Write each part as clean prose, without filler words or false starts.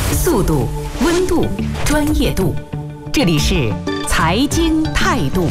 速度、温度、专业度，这里是财经态度。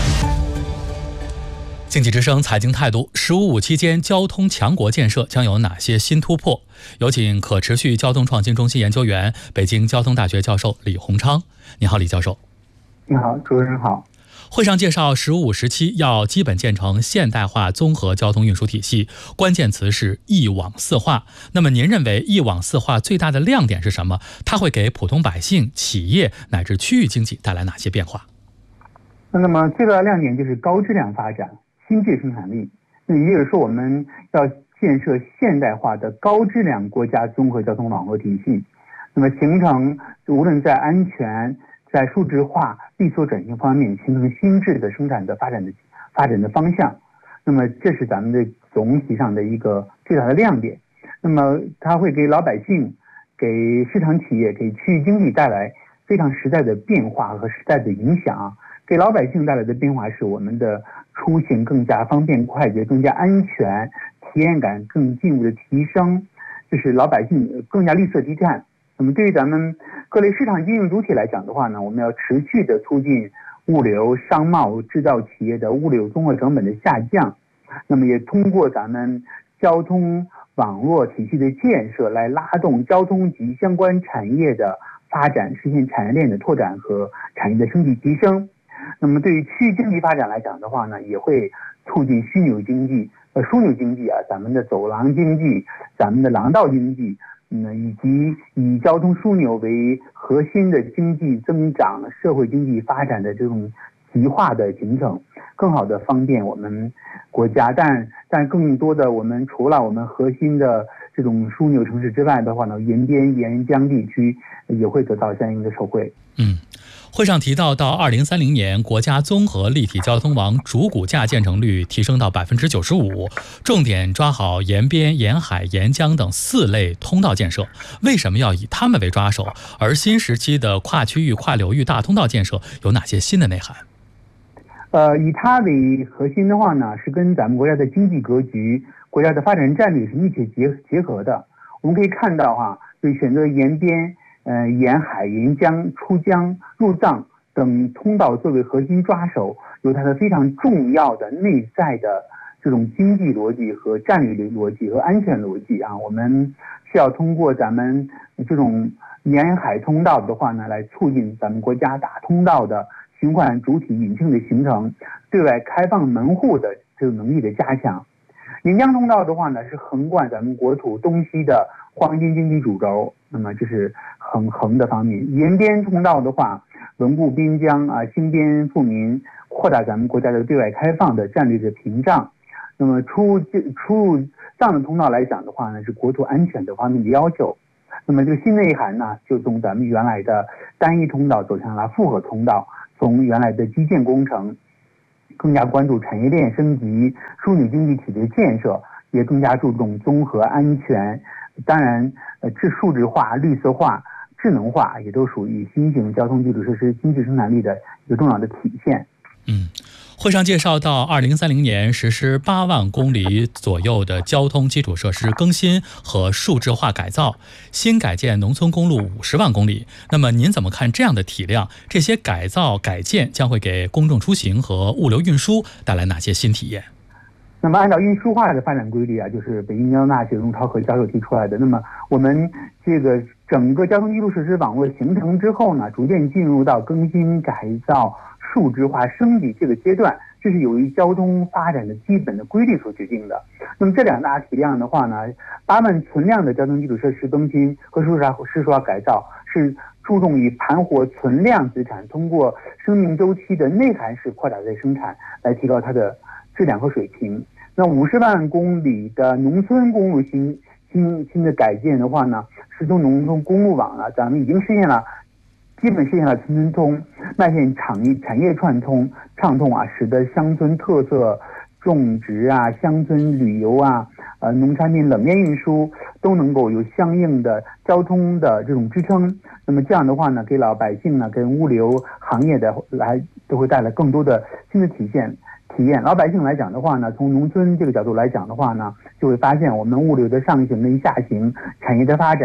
经济之声财经态度，“15+5”期间交通强国建设将有哪些新突破？有请可持续交通创新中心研究员、北京交通大学教授李洪昌。你好，李教授。 你好，主持人好。 会上介绍“15+5”时期要基本建成现代化综合交通运输体系，关键词是一网四化。那么您认为一网四化最大的亮点是什么？它会给普通百姓、企业乃至区域经济带来哪些变化？ 那么最大的亮点就是高质量发展、新质生产力。那也就是说，我们要建设现代化的高质量国家综合交通网络体系，那么形成无论在安全、在数字化、闭锁转型方面形成新质的生产的发展的方向。那么这是咱们的总体上的一个最大的亮点。那么它会给老百姓、给市场企业、给区域经济带来非常实在的变化和实在的影响。给老百姓带来的变化是我们的出行更加方便快捷、更加安全，体验感更进一步的提升，就是老百姓更加绿色低碳。那么对于咱们各类市场经营主体来讲的话呢，我们要持续的促进物流、商贸、制造企业的物流综合成本的下降。那么也通过咱们交通网络体系的建设来拉动交通及相关产业的发展，实现产业链的拓展和产业的升级提升。那么对于区域经济发展来讲的话呢，也会促进枢纽经济咱们的走廊经济、咱们的廊道经济，以及以交通枢纽为核心的经济增长、社会经济发展的这种极化的形成，更好的方便我们国家。但更多的，我们除了我们核心的这种枢纽城市之外的话呢，沿边沿江地区也会得到相应的受惠。 会上提到2030年国家综合立体交通网主骨架建成率提升到95%，重点抓好沿边、沿海、沿江等4类通道建设。为什么要以它们为抓手？而新时期的跨区域、跨流域大通道建设有哪些新的内涵？ 以它为核心的话呢，是跟咱们国家的经济格局、国家的发展战略是密切结合的。我们可以看到就选择沿边、沿海、沿江、出江、入藏等通道作为核心抓手，有它的非常重要的内在的这种经济逻辑和战略逻辑和安全逻辑我们需要通过咱们这种沿海通道的话呢，来促进咱们国家大通道的循环主体引擎的形成，对外开放门户的这种能力的加强。沿江通道的话呢，是横贯咱们国土东西的黄金经济主轴，那么这是横的方面。沿边通道的话，稳固边疆兴边富民，扩大咱们国家的对外开放的战略的屏障。那么出入藏的通道来讲的话呢，是国土安全的方面的要求。那么这个新内涵呢，就从咱们原来的单一通道走向了复合通道，从原来的基建工程更加关注产业链升级、枢纽经济体的建设，也更加注重综合安全。当然，数字化、绿色化、智能化也都属于新型交通基础设施新质生产力的一个重要的体现。 会上介绍到2030年实施8万公里左右的交通基础设施更新和数字化改造，新改建农村公路50万公里。那么您怎么看这样的体量？这些改造改建将会给公众出行和物流运输带来哪些新体验？ 那么按照运输化的发展规律就是北京交通大学荣超和教授提出来的。那么我们这个整个交通基础设施网络形成之后呢，逐渐进入到更新改造、数字化升级这个阶段，这是由于交通发展的基本的规律所决定的。那么这两大体量的话呢，8万存量的交通基础设施更新和数字化改造是注重于盘活存量资产，通过生命周期的内涵式扩大再生产来提高它的质量和水平。那50万公里的农村公路新的改建的话呢，是从农村公路网咱们已经基本实现了村村通，迈向产业畅通使得乡村特色种植乡村旅游农产品冷链运输都能够有相应的交通的这种支撑。那么这样的话呢，给老百姓跟物流行业都会带来更多的新的体验。老百姓来讲的话呢，从农村这个角度来讲的话呢，就会发现我们物流的上行跟下行、产业的发展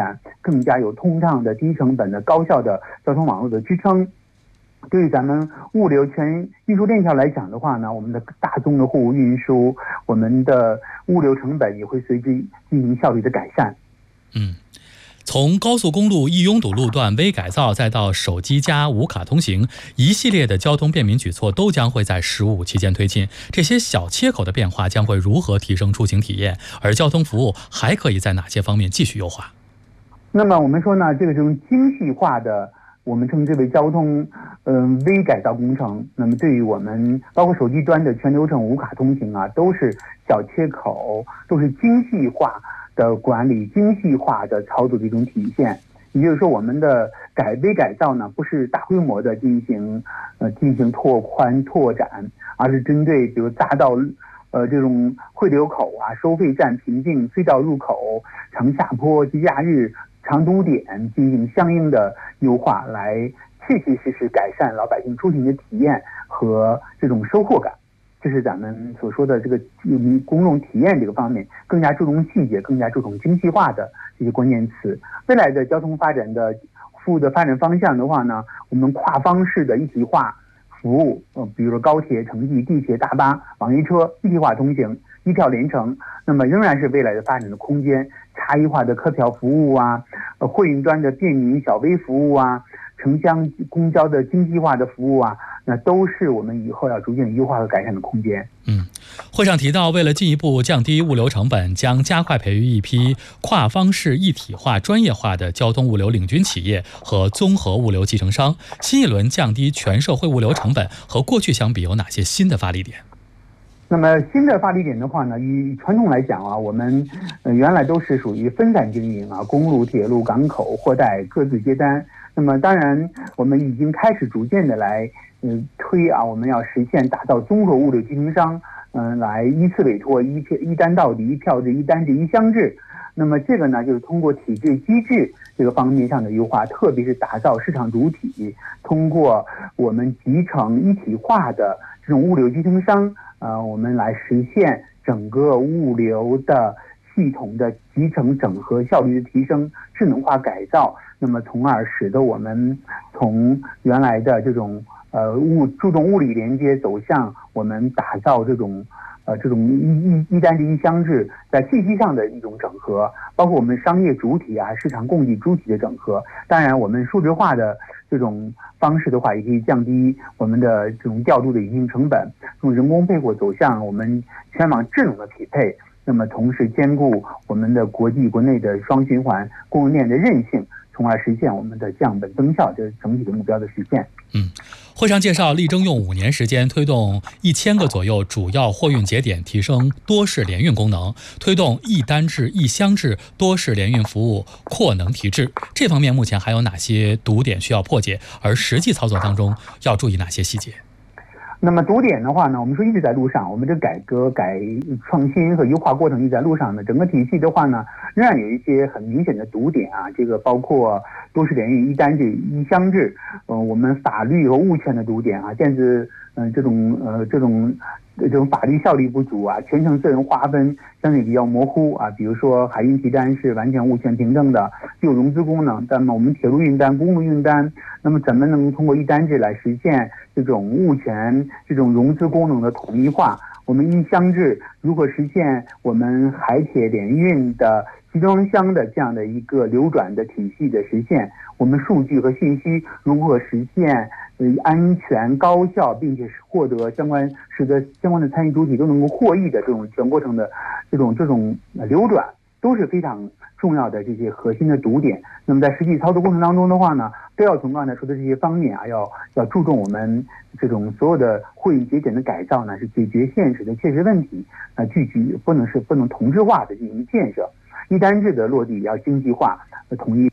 更加有通畅的、低成本的、高效的交通网络的支撑。对于咱们物流全运输链条来讲的话呢，我们的大宗的货物运输，我们的物流成本也会随之进行效率的改善。 从高速公路易拥堵路段微改造，再到手机加无卡通行，一系列的交通便民举措都将会在15期间推进。这些小切口的变化将会如何提升出行体验？而交通服务还可以在哪些方面继续优化？ 那么我们说呢，这个种精细化的，我们称之为交通微改造工程。那么对于我们包括手机端的全流程无卡通行啊，都是小切口，都是精细化的管理、精细化的操作的一种体现。也就是说，我们的微改造呢，不是大规模的进行拓宽拓展，而是针对比如匝道这种汇流口啊、收费站、瓶颈、隧道入口、长下坡、节假日长堵点进行相应的优化，来切切实实改善老百姓出行的体验和这种收获感。这是咱们所说的这个公众体验这个方面，更加注重细节、更加注重精细化的这些关键词。未来的交通发展的服务的发展方向的话呢，我们跨方式的一体化服务，比如说高铁、城际、地铁、大巴、网约车一体化通行、一票连城，那么仍然是未来的发展的空间。差异化的客票服务啊，货运端的便民小微服务啊，城乡公交的经济化的服务啊，那都是我们以后要逐渐优化和改善的空间。 会上提到，为了进一步降低物流成本，将加快培育一批跨方式一体化、专业化的交通物流领军企业和综合物流集成商。新一轮降低全社会物流成本和过去相比，有哪些新的发力点？ 那么新的发力点的话呢，以传统来讲啊，我们原来都是属于分散经营啊，公路、铁路、港口、货代各自接单。那么当然，我们已经开始逐渐的来推啊，我们要实现打造综合物流集成商，来依次委托、一单到底、一票制、一单制、一箱制。那么这个呢，就是通过体制机制这个方面上的优化，特别是打造市场主体，通过我们集成一体化的这种物流集成商，我们来实现整个物流的系统的集成整合效率的提升、智能化改造，那么从而使得我们从原来的这种注重物理连接走向我们打造这种一单制一箱制，在信息上的一种整合，包括我们商业主体啊、市场供给主体的整合。当然，我们数字化的这种方式的话，也可以降低我们的这种调度的营运成本，从人工配货走向我们全网智能的匹配。那么同时兼顾我们的国际国内的双循环供应链的韧性，从而实现我们的降本增效这整体的目标的实现。 会上介绍，力争用5年时间推动1000个左右主要货运节点提升多式联运功能，推动一单制、一箱制多式联运服务扩能提质。这方面目前还有哪些堵点需要破解？而实际操作当中要注意哪些细节？ 那么堵点的话呢，我们说一直在路上，我们这改革、创新和优化过程一直在路上呢。整个体系的话呢，仍然有一些很明显的堵点啊，这个包括多式联运、一单制、一箱制，我们法律和物权的堵点啊，电子这种法律效力不足啊，权承责任划分相对比较模糊啊。比如说海运提单是完全物权平等的，具有融资功能，那么我们铁路运单、公路运单，那么怎么能通过一单制来实现这种物权、这种融资功能的统一化？我们一箱制如何实现我们海铁联运的集装箱的这样的一个流转的体系的实现？我们数据和信息如何实现安全高效，并且使得相关的参与主体都能够获益的这种全过程的这种流转，都是非常重要的这些核心的堵点。那么在实际操作过程当中的话呢，都要从刚才说的这些方面啊，要注重我们这种所有的货运节点的改造呢，是解决现实的切实问题，不能同质化的进行建设。一单制的落地要经济化，统一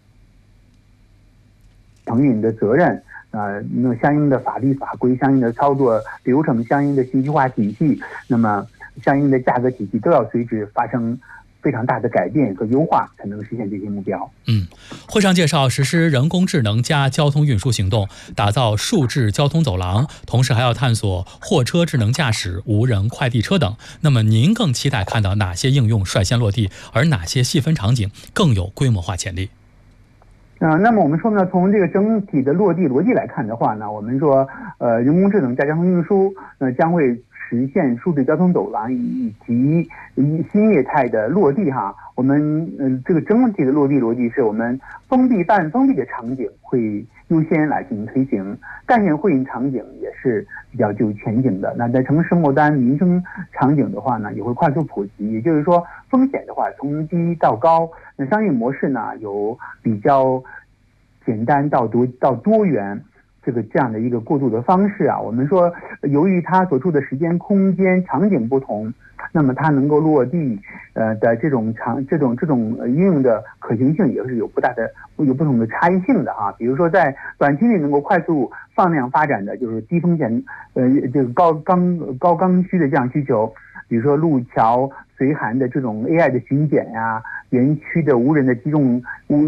承运的责任。那相应的法律法规、相应的操作流程、相应的信息化体系，那么相应的价格体系都要随之发生非常大的改变和优化，才能实现这些目标。 会上介绍实施人工智能加交通运输行动，打造数字交通走廊，同时还要探索货车智能驾驶、无人快递车等。那么您更期待看到哪些应用率先落地，而哪些细分场景更有规模化潜力？ 那么我们说呢，从这个整体的落地逻辑来看的话呢，我们说人工智能在交通运输将会实现数字交通走廊以及新业态的落地哈。我们这个整体的落地逻辑是我们封闭半封闭的场景会优先来进行推行，干线会议场景也是比较具有前景的。那在城市末端民生场景的话呢，也会快速普及。也就是说，风险的话从低到高，那商业模式呢有比较简单到多元这样的一个过渡的方式啊。我们说，由于它所处的时间、空间、场景不同，那么它能够落地的这种应用的可行性也是有不同的差异性的啊。比如说在短期内能够快速放量发展的就是低风险这个高刚需的这样需求，比如说路桥随涵的这种 AI 的巡检呀，园区的无人的这种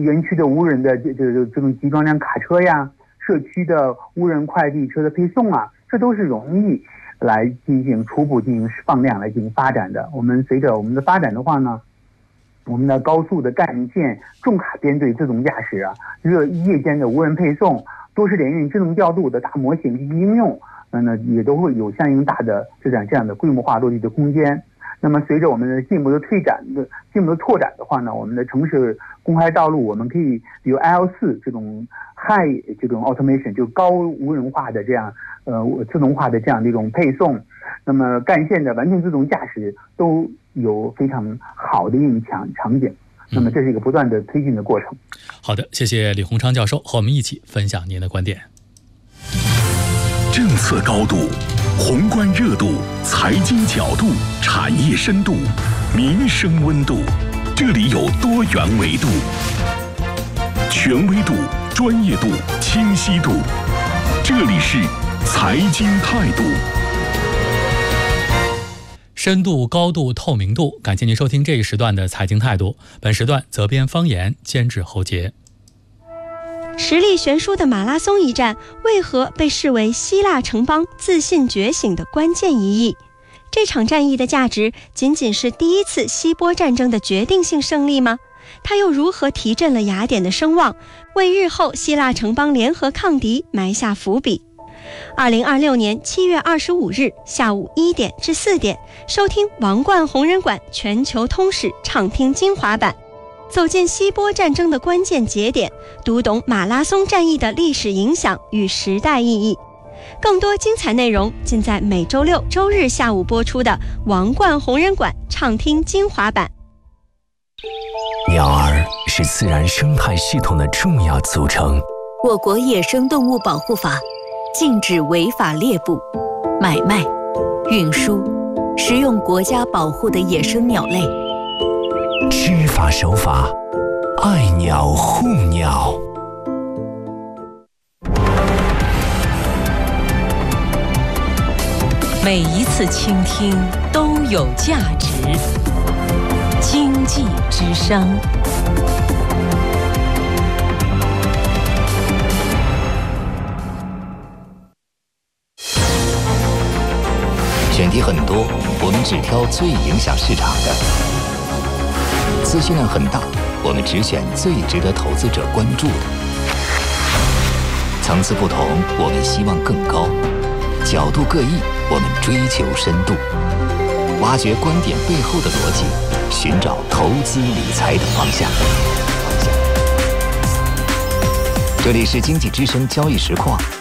集装箱卡车呀，社区的无人快递车的配送啊，这都是容易来初步进行放量来进行发展的。我们随着我们的发展的话呢，我们的高速的干线重卡编队自动驾驶啊，夜间的无人配送，多式联运自动调度的大模型进行应用，那也都会有相应大的这样的规模化落地的空间。那么随着我们的进一步的拓展的话呢，我们的城市公开道路我们可以比如 L4 这种 high 这种 automation 就高无人化的这样自动化的这样的一种配送，那么干线的完全自动驾驶都有非常好的应用场景。那么这是一个不断的推进的过程。 好的，谢谢李鸿昌教授和我们一起分享您的观点。 政策高度、宏观热度、财经角度、产业深度、民生温度，这里有多元维度，权威度、专业度、清晰度，这里是财经态度。 深度、高度、透明度，感谢您收听这一时段的财经态度。本时段责编方言，监制侯杰。 实力悬殊的马拉松一战，为何被视为希腊城邦自信觉醒的关键一役？这场战役的价值仅仅是第一次希波战争的决定性胜利吗？它又如何提振了雅典的声望，为日后希腊城邦联合抗敌埋下伏笔？2026年7月25日下午1点至4点，收听王冠红人馆全球通史畅听精华版，走进希波战争的关键节点，读懂马拉松战役的历史影响与时代意义。更多精彩内容尽在每周六、周日下午播出的王冠红人馆畅听精华版。 鸟儿是自然生态系统的重要组成。 我国野生动物保护法禁止违法猎捕、买卖、运输、食用国家保护的野生鸟类。 知法守法，爱鸟护鸟。 每一次倾听都有价值。经济之声。 选题很多，我们只挑最影响市场的；资讯量很大，我们只选最值得投资者关注的。层次不同，我们希望更高；角度各异，我们追求深度。挖掘观点背后的逻辑，寻找投资理财的方向。这里是经济之声交易实况，